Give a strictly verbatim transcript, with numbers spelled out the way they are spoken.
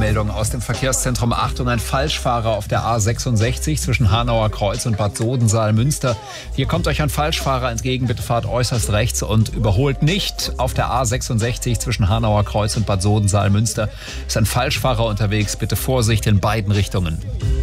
Meldung aus dem Verkehrszentrum. Achtung, ein Falschfahrer auf der A sechsundsechzig zwischen Hanauer Kreuz und Bad Sodensaal-Münster. Hier kommt euch ein Falschfahrer entgegen. Bitte fahrt äußerst rechts und überholt nicht. Auf der A sechsundsechzig zwischen Hanauer Kreuz und Bad Sodensaal-Münster ist ein Falschfahrer unterwegs. Bitte Vorsicht in beiden Richtungen.